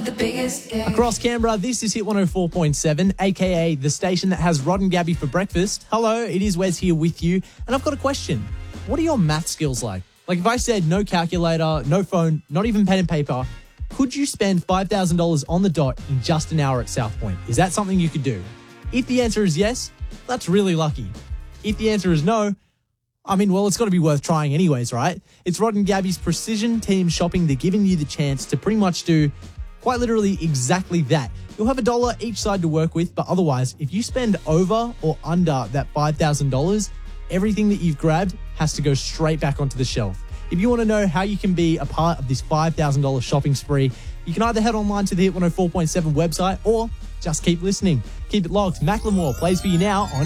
The biggest day. Across Canberra, this is Hit 104.7, aka the station that has Rod and Gabby for breakfast. Hello, it is Wes here with you, and I've got a question. What are your math skills like? Like if I said no calculator, no phone, not even pen and paper, could you spend $5,000 on the dot in just an hour at South Point? Is that something you could do? If the answer is yes, that's really lucky. If the answer is no, it's got to be worth trying anyways, right? It's Rod and Gabby's Precision Team Shopping. They're giving you the chance to pretty much do quite literally exactly that. You'll have $1 each side to work with, but otherwise, if you spend over or under that $5,000, everything that you've grabbed has to go straight back onto the shelf. If you want to know how you can be a part of this $5,000 shopping spree, you can either head online to the Hit 104.7 website or just keep listening. Keep it locked. Macklemore plays for you now on